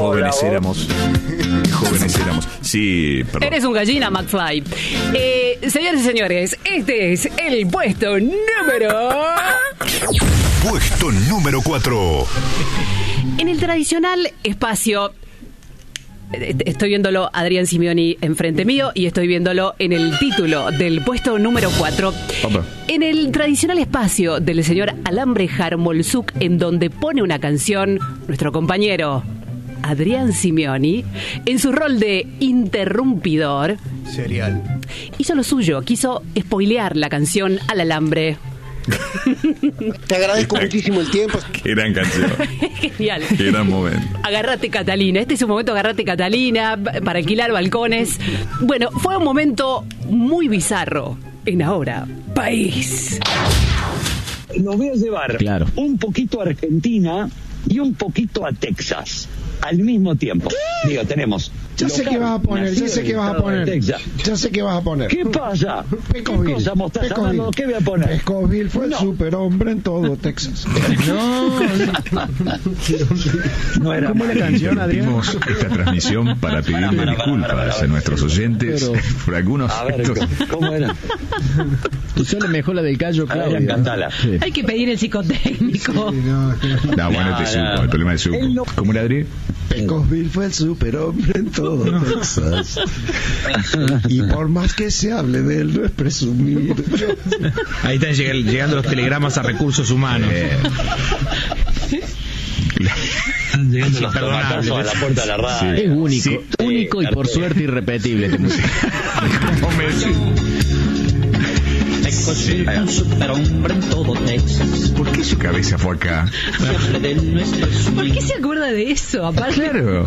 jóvenes éramos. Jóvenes éramos. Sí, perdón. Eres un gallina, McFly. Señores y señores, este es el puesto número... Puesto número 4. En el tradicional espacio... Estoy viéndolo Adrián Simioni enfrente mío y estoy viéndolo en el título del puesto número 4. Opa. En el tradicional espacio del señor Alambre Jarmolzuk, en donde pone una canción nuestro compañero Adrián Simioni, en su rol de interrumpidor, Serial. hizo lo suyo, quiso spoilear la canción al alambre. Te agradezco muchísimo el tiempo. Qué gran canción. Genial. Qué gran momento. Agarrate Catalina, este es un momento agarrate Catalina para alquilar balcones. Bueno, fue un momento muy bizarro en Ahora País. Los voy a llevar un poquito a Argentina y un poquito a Texas al mismo tiempo. Digo, tenemos... Ya sé qué vas a poner, ya sé qué vas a poner. Ya sé qué vas a poner. ¿Qué pasa? Pecosville. ¿Qué cosa vos estás hablando? ¿Qué voy a poner? Pecosville fue el superhombre en todo Texas. No era ¿Cómo la canción, Adrián? Hicimos esta transmisión para pedirle disculpas a nuestros oyentes por algunos A ver, gestos. ¿cómo era? Tú sale mejor la del Cayo Claudia. Cantala. Sí. Hay que pedir el psicotécnico. No, bueno, te supo, el problema es supo. ¿Cómo era, Adri? Pecosville fue el superhombre en todo Texas. Y por más que se hable de él, no es presumir. Ahí están llegando los telegramas a recursos humanos. Llegando los tomatazos a la puerta de la radio. Es único, Sí. único y por suerte irrepetible este música. ¿Cómo me decís? Un superhombre en todo Texas. ¿Por qué su cabeza fue acá? ¿Por qué se acuerda de eso? Aparte, Claro.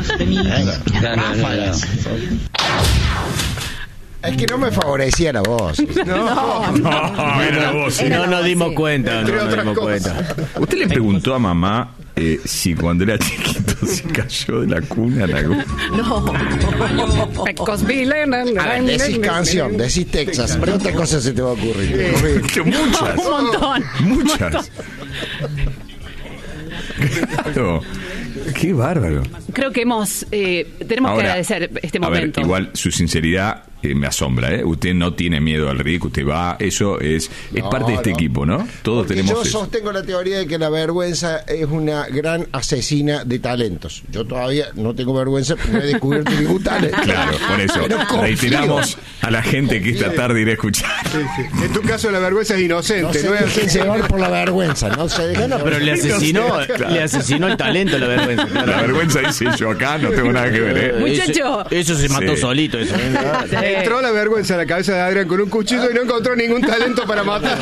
Es que no me favorecía la voz. No, era la voz. ¿sí? No nos dimos cuenta, Entre no nos otras dimos cosas. cuenta. ¿Usted le preguntó a mamá si cuando era chiquito se cayó de la cuna? no. Pecosville. A ver, decís canción, decís Texas. ¿Qué otra cosa se te va a ocurrir? Muchas. Un montón. Muchas. Claro. Qué bárbaro. Creo que tenemos que Ahora, agradecer este momento. A ver, igual su sinceridad me asombra, ¿eh? Usted no tiene miedo al ridículo, usted va, eso es parte de este equipo, ¿no? Todos Porque tenemos yo eso. sostengo la teoría de que la vergüenza es una gran asesina de talentos. Yo todavía no tengo vergüenza, pero no he descubierto ningún talento. Claro, por eso Pero confío. reiteramos a la gente que esta tarde irá a escuchar. En tu caso la vergüenza es No inocente. se dejen llevar por la vergüenza. No se dejen No, pero le asesinó el talento la vergüenza. claro. La vergüenza dice yo acá no tengo nada que ver, ¿eh? Muchacho. Eso se mató Sí. solito. Eso. Entró la vergüenza en la cabeza de Adrián con un cuchillo y no encontró ningún talento para matar.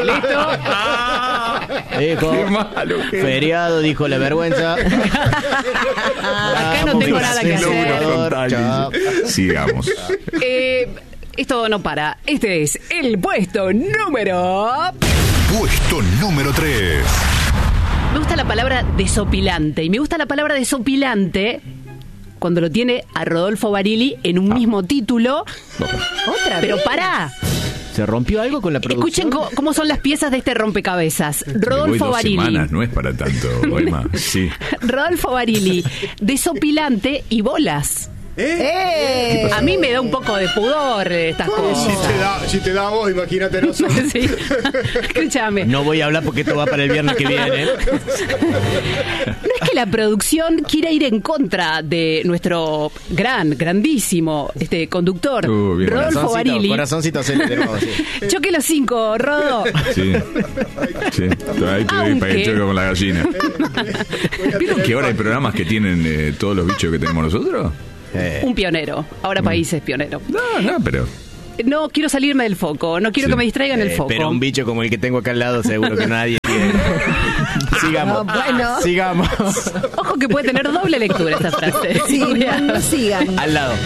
Dijo, Qué malo que es. feriado, dijo la vergüenza. Acá no tengo nada que hacer. Chao. Sigamos. Esto no para. Este es el puesto número... Puesto número 3. Me gusta la palabra desopilante. Y me gusta la palabra desopilante cuando lo tiene a Rodolfo Barili en un mismo título. Otra Pero vez. pará. ¿Se rompió algo con la producción? Escuchen cómo son las piezas de este rompecabezas. Rodolfo Me voy 2 Barili. semanas, no es para tanto, Emma. Sí. Rodolfo Barili, desopilante y bolas. A mí me da un poco de pudor estas cosas. Si te da vos, imagínate nosotros. Sí. Escúchame. No voy a hablar porque esto va para el viernes que viene. No es que la producción quiera ir en contra de nuestro grandísimo conductor, Bien. Rodolfo Barili. Corazoncito de nuevo, sí. Choque los 5, Rodo. Sí. Sí. Ahí te doy para que choque con la gallina. ¿Vieron que ahora hay programas que tienen todos los bichos que tenemos nosotros? Un pionero. Ahora País es pionero. No, pero... No quiero salirme del foco. No quiero que me distraigan el foco. Pero un bicho como el que tengo acá al lado seguro que nadie tiene. Sigamos. Bueno. Sigamos. Ojo que puede tener doble lectura esta frase. Sí, no sigan. Al lado.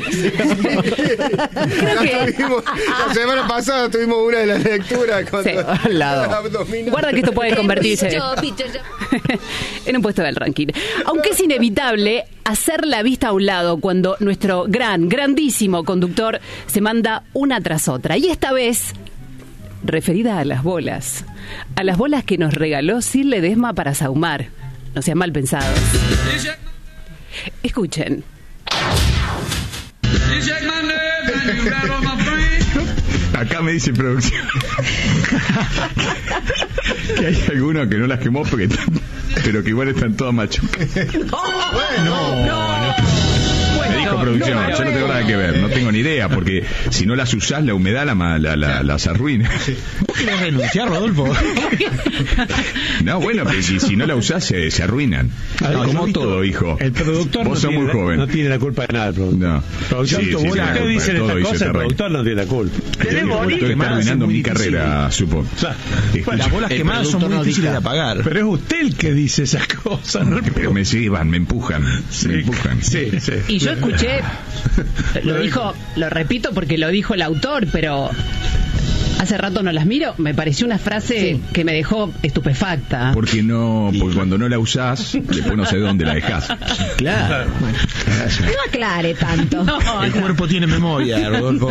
Creo que... La semana pasada tuvimos una de las lecturas con Sí. Al lado. abdominal. Guarda que esto puede convertirse en un puesto del ranking. Aunque es inevitable hacer la vista a un lado cuando nuestro grandísimo conductor se manda una tras otra. Y esta vez, referida a las bolas. A las bolas que nos regaló Sir Ledesma para saumar. No sean mal pensados. Escuchen. Acá me dice producción que hay algunos que no las quemó pero que igual están todas machucas. No. Me dijo producción, yo no tengo nada que ver, no tengo ni idea, porque si no las usás, la humedad las arruina. ¿Vos querés renunciar, Rodolfo? No, bueno, pero si no la usás, se arruinan. Como todo, hijo. El productor vos sos muy joven. No tiene la culpa de nada, el productor. No. Usted dice esta cosa, el productor no tiene la culpa. Estoy arruinando mi carrera, supongo. Las bolas quemadas son muy difíciles de apagar. Pero es usted el que dice esas cosas, ¿no? Pero me llevan, me empujan. Sí. Y yo escuché, lo repito porque lo dijo el autor, pero hace rato no las miro, me pareció una frase que me dejó estupefacta. Porque cuando no la usás, después no sé dónde la dejás. Claro. No aclare tanto. El cuerpo tiene memoria, Rodolfo.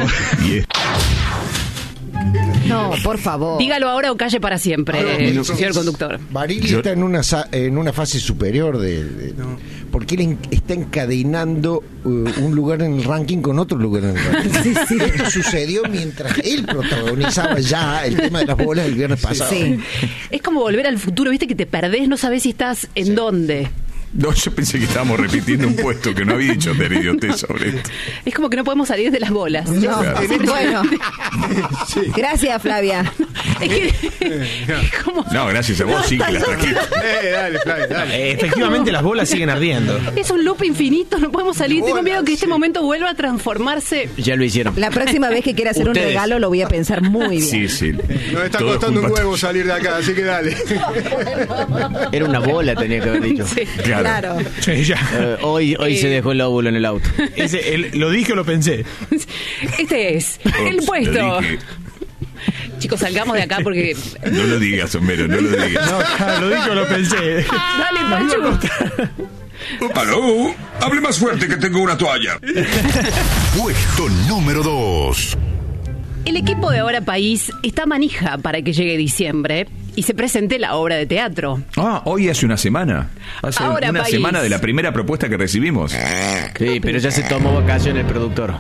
No, por favor. Dígalo ahora o calle para siempre, señor conductor. Barili está en una fase superior porque él está encadenando un lugar en el ranking con otro lugar en el ranking. Esto sucedió mientras él protagonizaba ya el tema de las bolas el viernes pasado. Sí. Es como Volver al Futuro, viste que te perdés, no sabés si estás en dónde. No, yo pensé que estábamos repitiendo un puesto que no había dicho de idiotez sobre esto. Es como que no podemos salir de las bolas. No, claro. Bueno. Sí. Gracias, Flavia. Es que es como... No, gracias a vos sí que las trajiste. Dale, Flavia, dale. Efectivamente las bolas siguen ardiendo. Es un loop infinito, no podemos salir. Tengo miedo que este momento vuelva a transformarse. Ya lo hicieron. La próxima vez que quiera hacer un regalo lo voy a pensar muy bien. Sí. Nos está costando un huevo salir de acá, así que dale. Era una bola, tenía que haber dicho. Sí. Claro. Sí, ya. Hoy se dejó el óvulo en el auto. ¿Lo dije o lo pensé? Este es el puesto. Chicos, salgamos de acá porque... No lo digas, Homero, no lo digas. No, lo dije o lo pensé. Dale, Pachu. ¡Aló! ¡Hable más fuerte que tengo una toalla! Puesto número 2. El equipo de Ahora País está manija para que llegue diciembre y se presente la obra de teatro. Hoy hace una semana. Hace Ahora una País. semana de la primera propuesta que recibimos. Sí, pero ya se tomó vacaciones el productor.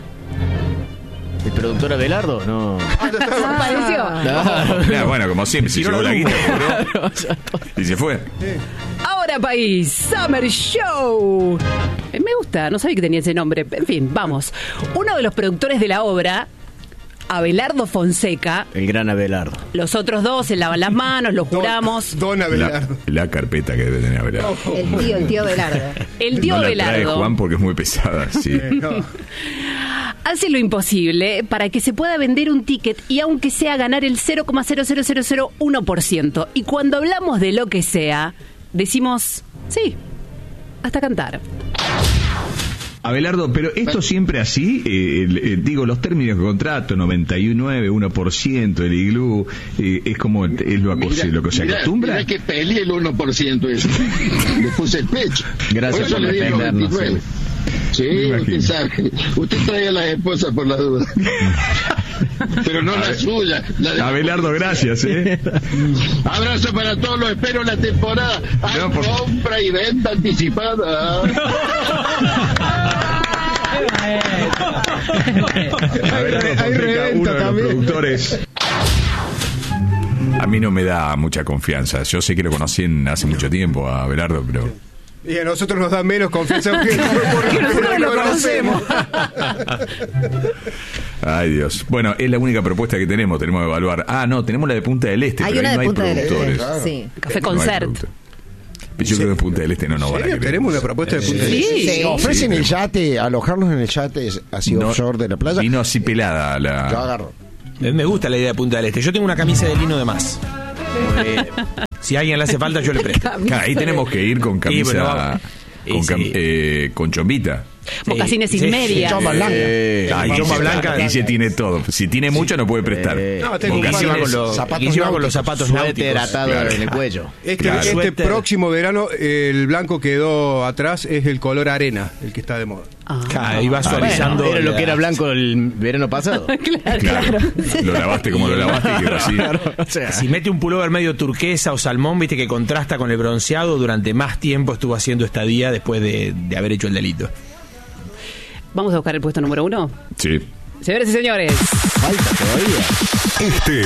¿El productor Abelardo? No. Apareció. Bueno, como siempre, se llevó la guita, y se fue. Ahora País, Summer Show. Me gusta, no sabía que tenía ese nombre. En fin, vamos. Uno de los productores de la obra, Abelardo Fonseca. El gran Abelardo. Los otros dos se lavan las manos, lo juramos. Don Abelardo. La carpeta que debe tener Abelardo. El tío Abelardo. El tío no Abelardo. La trae Juan porque es muy pesada, sí. Hace lo imposible para que se pueda vender un ticket y aunque sea ganar el 0,00001%. Y cuando hablamos de lo que sea, decimos sí, hasta cantar. Abelardo, pero esto siempre así, digo, los términos de contrato, 99, 1%, el iglú, es como, es lo que se acostumbra. Mirá que peleé el 1% eso. Le puse el pecho. Gracias por defendernos. Sí, usted sabe. Usted trae a las esposas por la duda. Pero no la suya. La de Abelardo, gracias, Abrazo para todos, los espero en la temporada. Compra y venta anticipada. Hay reventa también. Productores. A mí no me da mucha confianza. Yo sé que lo conocí hace mucho tiempo a Abelardo, pero... Y a nosotros nos da menos confianza porque nosotros lo conocemos. Ay, Dios. Bueno, es la única propuesta que tenemos que evaluar. No, tenemos la de Punta del Este, hay pero una ahí de no hay Punta del Este, productores. sí. Café Concert. Yo creo que en Punta del Este no nos van a querer. Tenemos una propuesta de Punta del Este. Sí. Ofrecen el yate, alojarnos en el yate así offshore de la playa. Vino así pelada Yo agarro. Me gusta la idea de Punta del Este. Yo tengo una camisa de lino de más. Si a alguien le hace falta, yo le presto. Ahí tenemos que ir con camisa. Con chombita. mocasines sin media. Chomba blanca. Y se tiene todo. Si tiene mucho, no puede prestar. Lleva con los zapatos suéter atado en el cuello. Este próximo verano, el blanco quedó atrás, es el color arena, el que está de moda. Ahí va suavizando. Era lo que era blanco el verano pasado. Claro. Lo lavaste como lo lavaste y quedó así. O sea, si mete un pullover medio turquesa o salmón, viste que contrasta con el bronceado, durante más tiempo estuvo haciendo estadía después de haber hecho el delito. Vamos a buscar el puesto número 1. Sí. Señores y señores. Falta todavía. Este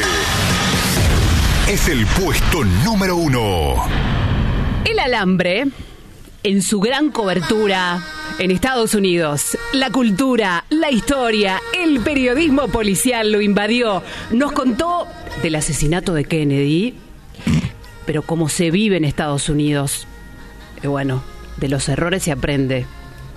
es el puesto número 1. El alambre, en su gran cobertura en Estados Unidos, la cultura, la historia, el periodismo policial lo invadió. Nos contó del asesinato de Kennedy, pero cómo se vive en Estados Unidos. Y bueno, de los errores se aprende.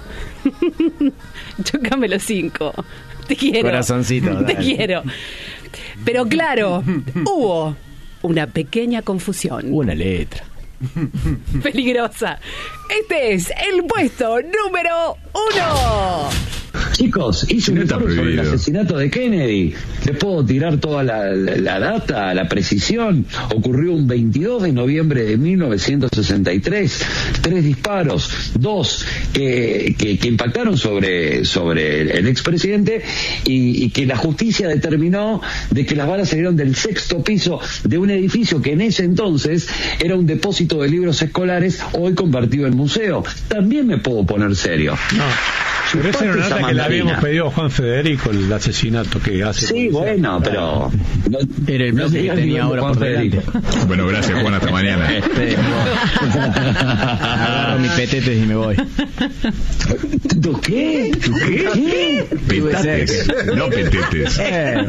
Chócame los 5. Te quiero. Corazoncito, dale. Te quiero. Pero claro, hubo una pequeña confusión. Una letra. Peligrosa. Este es el puesto número 1. Chicos, hice un informe sobre el asesinato de Kennedy. Les puedo tirar toda la data, la precisión. Ocurrió un 22 de noviembre de 1963. 3 disparos, 2 que impactaron sobre el expresidente y que la justicia determinó de que las balas salieron del 6º piso de un edificio que en ese entonces era un depósito de libros escolares, hoy convertido en museo. También me puedo poner serio. No. Pero esa era una nota que le habíamos pedido a Juan Federico, el asesinato que hace. Sí, bueno, pero... Era el bloque que tenía ahora por delante. Bueno, gracias, Juan, hasta mañana. Agarro mis petetes y me voy. ¿Tú qué? Petates, no petetes.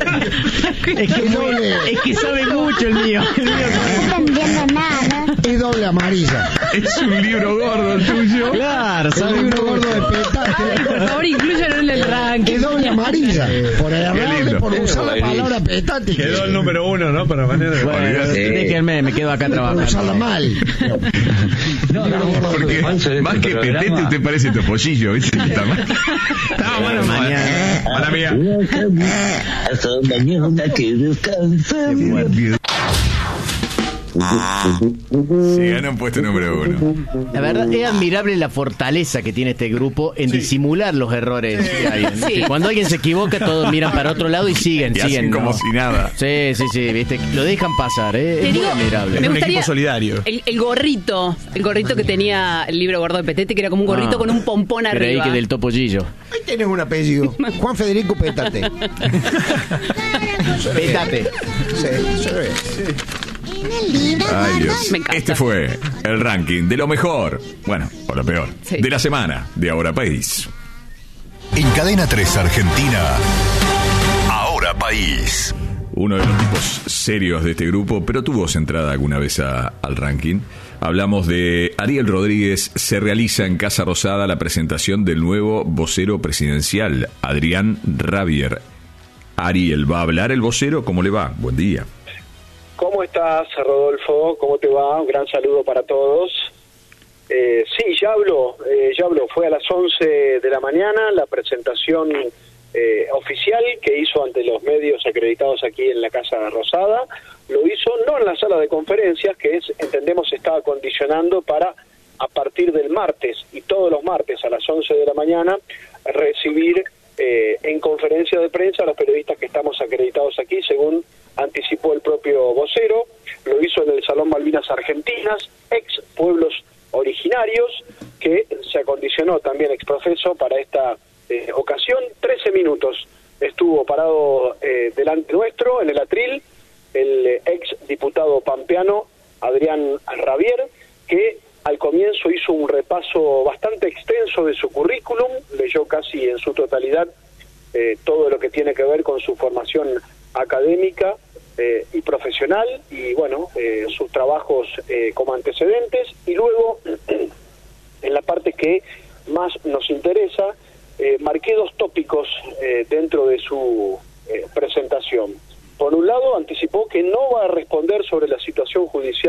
Es que sabe mucho el mío. No entiendo nada. Es doble amarilla. Es un libro gordo el tuyo. Claro, Es un libro gordo de petate. Por favor, incluyanlo en el ranking. Es doble amarilla. Por errarle, por usar la palabra petate. Quedó el número 1, ¿no? Para mañana. Bueno, déjenme, me quedo acá trabajando. Por usarla mal. Porque más que petete, usted parece topollillo, ¿viste? Está mal. Bueno, mañana. Mala mía. Hasta mañana que descanse. Se gana un puesto número 1. La verdad, es admirable la fortaleza que tiene este grupo en disimular los errores de alguien. Sí. Cuando alguien se equivoca, todos miran para otro lado y siguen. Hacen como si nada. Sí, viste, lo dejan pasar, Te es muy digo, admirable. me un gustaría equipo solidario. El gorrito que tenía el libro gordo de Petete, que era como un gorrito con un pompón Creí arriba. que del topollillo. Ahí tenés un apellido. Juan Federico Petate. Pétate. Sí. Ay, Dios. Me encanta. Este fue el ranking de lo mejor, bueno, o lo peor, Sí. de la semana de Ahora País. En Cadena 3 Argentina, Ahora País. Uno de los tipos serios de este grupo, pero tuvo centrada alguna vez al ranking. Hablamos de Ariel Rodríguez. Se realiza en Casa Rosada la presentación del nuevo vocero presidencial, Adrián Rabier. Ariel, ¿va a hablar el vocero? ¿Cómo le va? Buen día. ¿Cómo estás, Rodolfo? ¿Cómo te va? Un gran saludo para todos. Sí, ya habló. Fue a las 11 de la mañana la presentación oficial que hizo ante los medios acreditados aquí en la Casa Rosada. Lo hizo no en la sala de conferencias, que entendemos está acondicionando para a partir del martes y todos los martes a las 11 de la mañana recibir en conferencia de prensa a los periodistas que estamos acreditados aquí, según anticipó el propio vocero. Lo hizo en el Salón Malvinas Argentinas, ex pueblos originarios, que se acondicionó también exprofeso para esta ocasión. 13 minutos estuvo parado delante nuestro en el atril el ex diputado pampeano Adrián Rabier, que al comienzo hizo un repaso bastante extenso de su currículum, leyó casi en su totalidad todo lo que tiene que ver con su formación académica y profesional, y bueno, sus trabajos como antecedentes, y luego en la parte que más nos interesa, marqué 2 tópicos dentro de su presentación. Por un lado, anticipó que no va a responder sobre la situación judicial